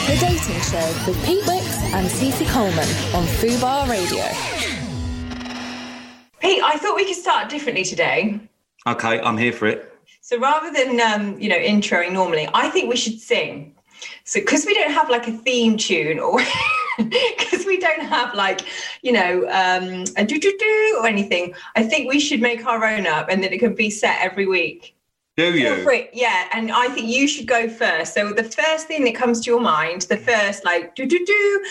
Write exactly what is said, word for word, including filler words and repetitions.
The Dating Show with Pete Wicks and Cece Coleman on Fubar Radio. Pete, I thought we could start differently today. Okay, I'm here for it. So rather than, um, you know, introing normally, I think we should sing. So because we don't have like a theme tune or because we don't have like, you know, um, a do-do-do or anything, I think we should make our own up and then it can be set every week. Do you? Feel free. Yeah, and I think you should go first. So the first thing that comes to your mind, the first like do-do-do,